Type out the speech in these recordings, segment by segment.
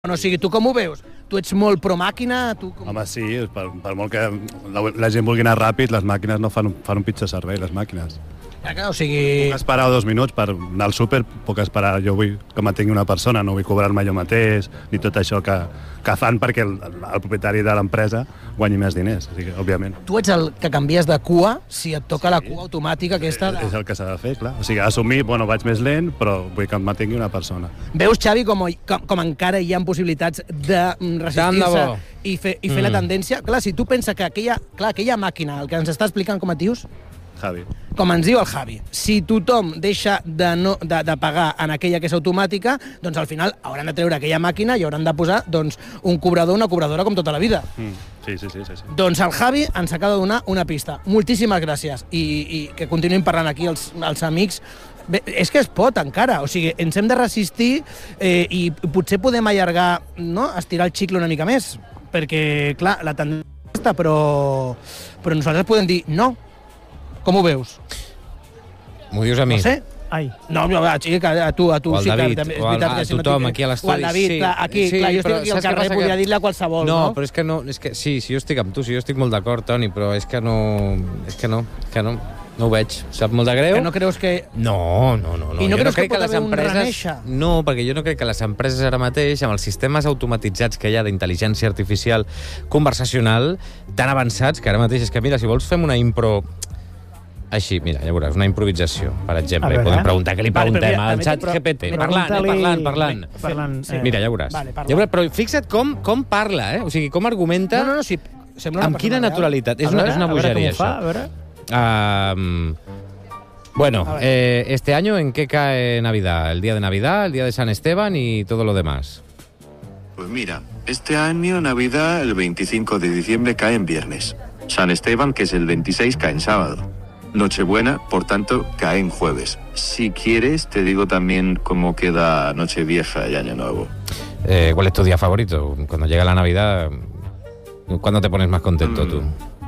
O sigui, tu com ho veus? Tu ets molt pro-màquina? Home, sí, per molt que la gent vulgui anar ràpid, les màquines no fan un pitjor servei, les màquines. O sigui... Puc esperar 2 minuts per anar al súper, puc esperar, jo vull que mantingui una persona, no vull cobrar-me jo mateix, ni tot això que fan perquè el propietari de l'empresa guanyi més diners, o sigui, òbviament. Tu ets el que canvies de cua si et toca la cua automàtica aquesta... És el que s'ha de fer, clar. O sigui, assumir, bueno, vaig més lent, però vull que em mantingui una persona. Veus, Xavi, com encara hi ha possibilitats de resistir-se i fer la tendència? Clar, si tu penses que aquella màquina, el que ens està explicant, com et dius? Javi. Com ens diu el Javi, si tothom deixa de pagar en aquella que és automàtica, doncs al final hauran de treure aquella màquina i hauran de posar un cobrador, una cobradora com tota la vida. Sí. Doncs el Javi ens acaba de donar una pista. Moltíssimes gràcies. I que continuïn parlant aquí els amics. Bé, és que es pot encara, o sigui, ens hem de resistir i potser podem allargar, no?, estirar el xicle una mica més, perquè, clar, la tendència està, però nosaltres podem dir no. Com ho veus? M'ho dius a mi? No sé. Ai. No, a tu. O al David, a tothom aquí a l'estudi. O al David, aquí, clar, jo estic aquí al carrer, podria dir-li a qualsevol, no? No, però és que no, sí, jo estic amb tu, sí, jo estic molt d'acord, Toni, però és que no ho veig. Sap molt de greu. Que no creus que... No. I no creus que pot haver un renéixer? No, perquè jo no crec que les empreses ara mateix, amb els sistemes automatitzats que hi ha d'intel·ligència artificial conversacional tan avançats, que ara mateix és que, mira, si vols fem una impro... Així, mira, ja veuràs, una improvisació, per exemple. Podem preguntar què li preguntem al xat GPT. Parlant. Sí. Mira, ja veuràs. Però fixa't com parla, O sigui, com argumenta... No, sí. Amb quina naturalitat. És una bogeria, això. A veure. Bueno, este año, ¿en qué cae Navidad? ¿El día de Navidad, el día de San Esteban y todo lo demás? Pues mira, este año Navidad, el 25 de diciembre, cae en viernes. San Esteban, que es el 26, cae en sábado. Nochebuena, por tanto, cae en jueves. Si quieres, te digo también cómo queda Nochevieja y Año Nuevo. ¿Cuál es tu día favorito? Cuando llega la Navidad, ¿cuándo te pones más contento tú?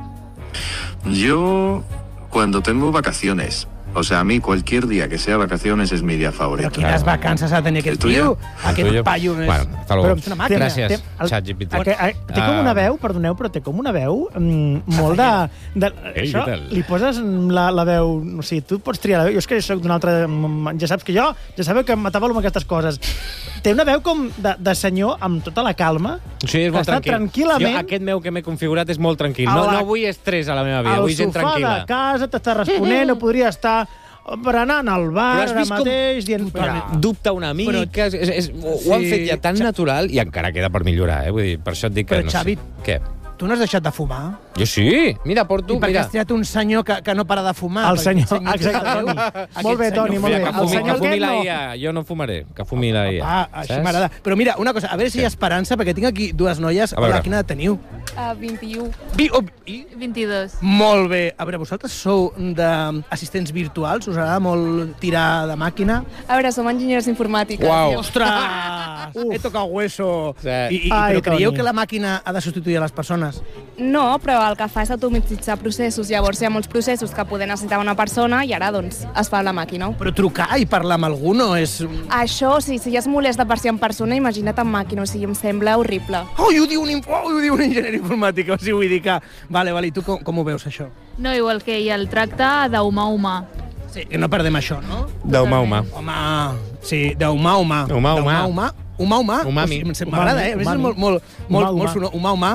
Yo, cuando tengo vacaciones. O sea, a mi cualquier dia que sea vacaciones és mi dia favorit. Però quines vacances ha de tenir aquest tio? Aquest paio més... Bueno, hasta luego. Gràcies, ChatGPT. Té com una veu, perdoneu, però té com una veu molt de... Això, li poses la veu... O sigui, tu pots triar la veu. Jo és que soc d'un altre... Ja saps que jo... Ja sabeu que m'atabalo amb aquestes coses. Té una veu com de senyor amb tota la calma. Sí, és molt tranquil. Tranquil·lament... Jo, aquest meu que m'he configurat és molt tranquil. No vull estrès a la meva vida, vull gent tranquil·la. Al sofà de casa t'està responent, no podria estar berenant al bar ara mateix... Dubta una mica... Ho han fet ja tan natural i encara queda per millorar, Vull dir, per això et dic que... Però, Xavi, què? Tu no has deixat de fumar? Jo sí! Mira, porto... I per què has triat un senyor que no para de fumar? El senyor, exacte. Molt bé, Toni, molt bé. Que fumi la IA, jo no fumaré. Que fumi la IA. Així m'agrada. Però mira, una cosa, a veure si hi ha esperança, perquè tinc aquí dues noies. Hola, quina edat teniu? 21. I? 22. Molt bé. A veure, vosaltres sou d'assistents virtuals? Us agrada molt tirar de màquina? A veure, som enginyers informàtics. Uau. Ostres! He tocat hueso. Sí. Però creieu que la màquina ha de substituir a les persones? No, però el que fa és automatitzar processos. Llavors hi ha molts processos que poder necessitar una persona i ara, doncs, es fa la màquina. Però trucar i parlar amb algú no és... Això, sí, si ja es molesta per si en persona, imagina't en màquina, o sigui, em sembla horrible. Ho diu un enginyer informàtic, o sigui, vull dir que... Vale, i tu com ho veus, això? No, igual que ell el tracta d'humà a humà. Sí, que no perdem això, no? D'humà a humà. Home, sí, d'humà a humà. Humà a humà. Umami. M'agrada, és molt sonor.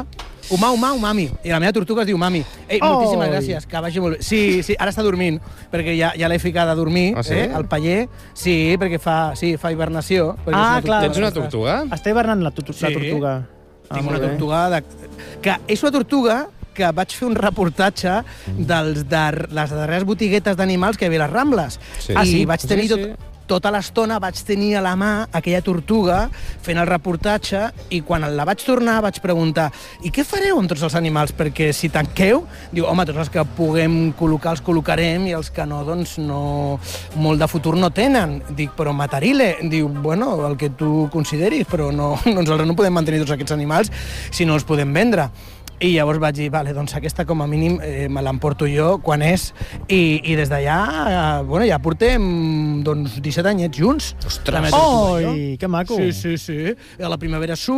Umami. I la meva tortuga es diu Mami. Ei, moltíssimes gràcies, que vagi molt bé. Sí, ara està dormint, perquè ja l'he ficat a dormir, al paller. Sí, perquè fa hibernació. Clar. Tens una tortuga? Està hivernant la tortuga. Tinc una tortuga que és una tortuga que vaig fer un reportatge de les darreres botiguetes d'animals que hi havia a les Rambles. I vaig tenir tota l'estona vaig tenir a la mà aquella tortuga fent el reportatge i quan la vaig tornar vaig preguntar i què fareu amb tots els animals? Perquè si tanqueu, diu, home, tots els que puguem col·locar els col·locarem i els que no, doncs no, molt de futur no tenen. Dic, però matarile. Diu, bueno, el que tu consideris, però no, nosaltres no podem mantenir tots aquests animals si no els podem vendre. I llavors vaig dir, vale, doncs aquesta com a mínim me l'emporto jo quan és, i des d'allà, bueno, ja portem doncs 17 anyets junts. Ostres! Oi, que maco. Sí. A la Primavera Sud,